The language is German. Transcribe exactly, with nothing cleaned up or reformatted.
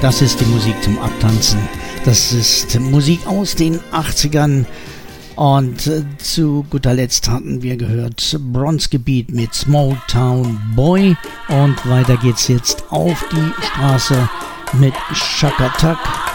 Das ist die Musik zum Abtanzen. Das ist Musik aus den achtzigern. Und äh, zu guter Letzt hatten wir gehört Bronzegebiet mit Small Town Boy. Und weiter geht's jetzt auf die Straße mit Shakatak.